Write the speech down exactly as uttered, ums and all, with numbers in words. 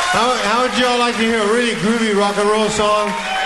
How, how would y'all like to hear a really groovy rock and roll song?